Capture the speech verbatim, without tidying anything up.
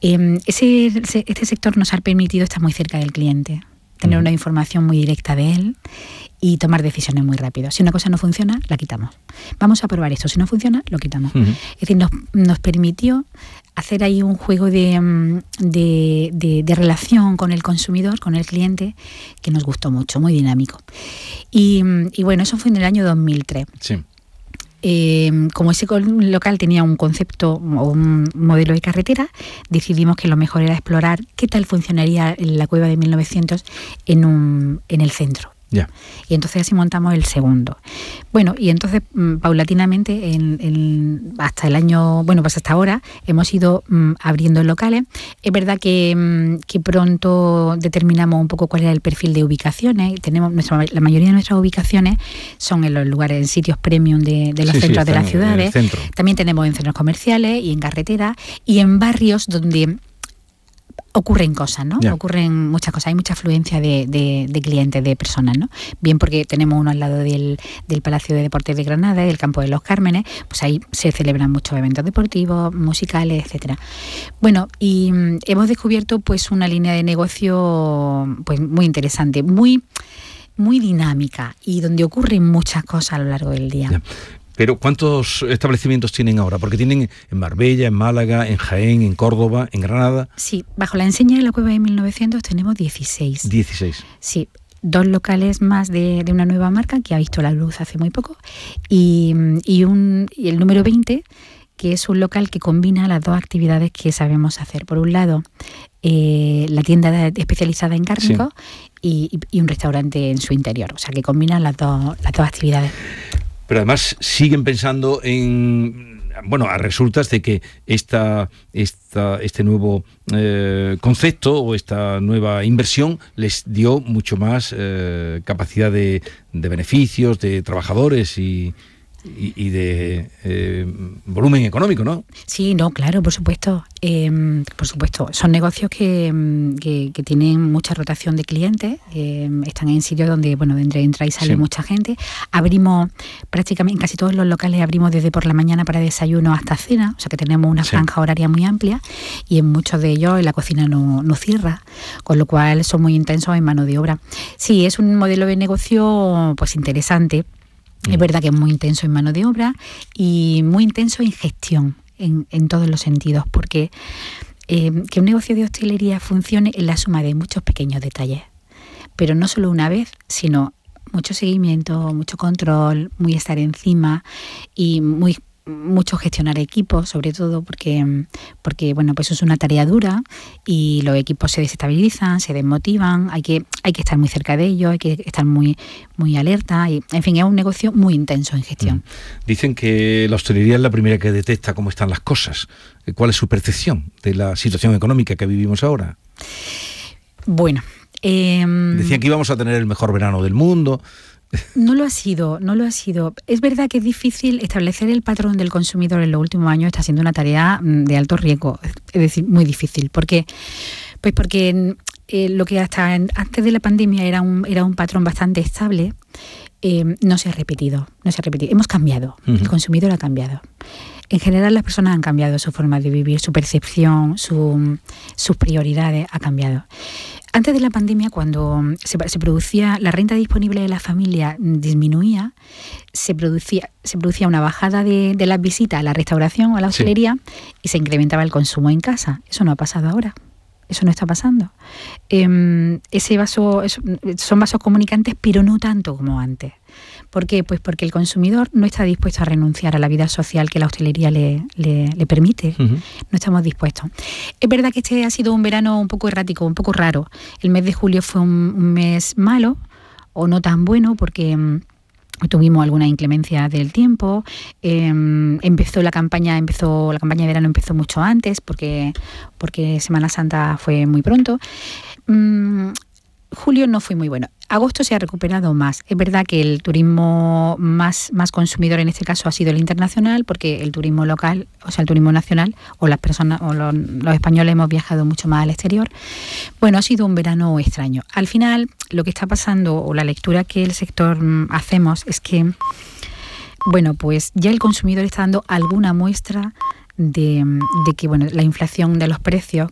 Eh, ese, este sector nos ha permitido estar muy cerca del cliente, tener uh-huh. una información muy directa de él y tomar decisiones muy rápido. Si una cosa no funciona, la quitamos. Vamos a probar esto. Si no funciona, lo quitamos. Uh-huh. Es decir, nos, nos permitió hacer ahí un juego de, de, de, de relación con el consumidor, con el cliente, que nos gustó mucho, muy dinámico. Y, y bueno, eso fue en el año dos mil tres. Sí. Eh, como ese local tenía un concepto o un modelo de carretera, decidimos que lo mejor era explorar qué tal funcionaría la Cueva de mil novecientos en, un, en el centro. Yeah. Y entonces así montamos el segundo. Bueno, y entonces mmm, paulatinamente en, en, hasta el año, bueno, pues hasta ahora hemos ido mmm, abriendo locales. Es verdad que, mmm, que pronto determinamos un poco cuál era el perfil de ubicaciones. Tenemos nuestra, la mayoría de nuestras ubicaciones son en los lugares, en sitios premium de, de los sí, centros sí, de las ciudades. También tenemos en centros comerciales y en carreteras y en barrios donde ocurren cosas, ¿no? Yeah. Ocurren muchas cosas, hay mucha afluencia de, de, de clientes, de personas, ¿no? Bien porque tenemos uno al lado del, del Palacio de Deportes de Granada, del Campo de los Cármenes, pues ahí se celebran muchos eventos deportivos, musicales, etcétera. Bueno, y mm, hemos descubierto pues una línea de negocio pues muy interesante, muy, muy dinámica y donde ocurren muchas cosas a lo largo del día. Yeah. Pero ¿cuántos establecimientos tienen ahora? Porque tienen en Marbella, en Málaga, en Jaén, en Córdoba, en Granada. Sí, bajo la enseña de la Cueva de mil novecientos tenemos dieciséis. dieciséis. Sí, dos locales más de, de una nueva marca que ha visto la luz hace muy poco y, y, un, y el número veinte, que es un local que combina las dos actividades que sabemos hacer. Por un lado, eh, la tienda especializada en cárnicos sí. y, y un restaurante en su interior. O sea, que combina las dos, las dos actividades. Pero además siguen pensando en, bueno, a resultas de que esta, esta, este nuevo eh, concepto o esta nueva inversión les dio mucho más eh, capacidad de, de beneficios, de trabajadores y, y, y de eh, volumen económico, ¿no? Sí, no, claro, por supuesto. Eh, por supuesto, son negocios que, que, que tienen mucha rotación de clientes, eh, están en sitios donde, bueno, entra, entra y sale sí. mucha gente. Abrimos prácticamente, en casi todos los locales abrimos desde por la mañana para desayuno hasta cena, o sea que tenemos una sí. franja horaria muy amplia y en muchos de ellos la cocina no, no cierra, con lo cual son muy intensos en mano de obra. Sí, es un modelo de negocio pues interesante. Es verdad que es muy intenso en mano de obra y muy intenso en gestión, en, en todos los sentidos, porque eh, que un negocio de hostelería funcione es la suma de muchos pequeños detalles, pero no solo una vez, sino mucho seguimiento, mucho control, muy estar encima y muy mucho gestionar equipos, sobre todo porque, porque bueno, pues eso es una tarea dura y los equipos se desestabilizan, se desmotivan, hay que, hay que estar muy cerca de ellos, hay que estar muy, muy alerta y, en fin, es un negocio muy intenso en gestión. Mm. Dicen que la hostelería es la primera que detecta cómo están las cosas. ¿Cuál es su percepción de la situación económica que vivimos ahora? Bueno, eh, decían que íbamos a tener el mejor verano del mundo. No lo ha sido, no lo ha sido. Es verdad que es difícil establecer el patrón del consumidor en los últimos años, está siendo una tarea de alto riesgo, es decir, muy difícil. ¿Por qué? Pues porque eh, lo que hasta en, antes de la pandemia era un, era un patrón bastante estable, eh, no se ha repetido, no se ha repetido. Hemos cambiado, uh-huh. el consumidor ha cambiado. En general las personas han cambiado su forma de vivir, su percepción, su, sus prioridades ha cambiado. Antes de la pandemia, cuando se, se producía, la renta disponible de la familia disminuía, se producía, se producía una bajada de, de las visitas a la restauración o a la hostelería sí. y se incrementaba el consumo en casa. Eso no ha pasado ahora. Eso no está pasando. Eh, ese vaso, eso, son vasos comunicantes, pero no tanto como antes. ¿Por qué? Pues porque el consumidor no está dispuesto a renunciar a la vida social que la hostelería le, le, le permite. Uh-huh. No estamos dispuestos. Es verdad que este ha sido un verano un poco errático, un poco raro. El mes de julio fue un, un mes malo o no tan bueno porque um, tuvimos alguna inclemencia del tiempo. Eh, empezó la campaña, empezó la campaña de verano empezó mucho antes porque porque Semana Santa fue muy pronto. Um, Julio no fue muy bueno. Agosto se ha recuperado más. Es verdad que el turismo más, más consumidor en este caso ha sido el internacional, porque el turismo local, o sea, el turismo nacional, o las personas, o los, los españoles hemos viajado mucho más al exterior. Bueno, ha sido un verano extraño. Al final, lo que está pasando, o la lectura que el sector mm, hacemos, es que, bueno, pues ya el consumidor está dando alguna muestra de, de que, bueno, la inflación de los precios,